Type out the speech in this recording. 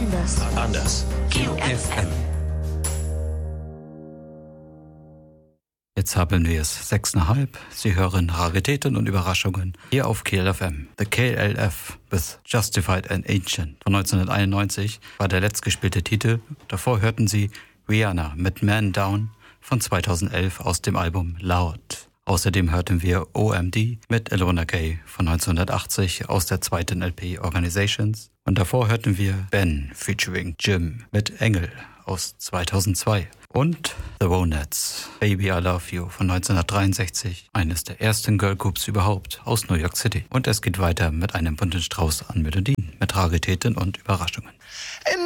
Anders. QFM. Jetzt haben wir es 6,5. Sie hören Raritäten und Überraschungen hier auf KLFM. The KLF with Justified and Ancient von 1991 war der letztgespielte Titel. Davor hörten Sie Rihanna mit Man Down von 2011 aus dem Album Loud. Außerdem hörten wir OMD mit Ilona Gay von 1980 aus der zweiten LP Organizations. Und davor hörten wir Ben featuring Jim mit Engel aus 2002. Und The Ronettes, Baby I Love You von 1963, eines der ersten Girlgroups überhaupt aus New York City. Und es geht weiter mit einem bunten Strauß an Melodien, mit Raritäten und Überraschungen.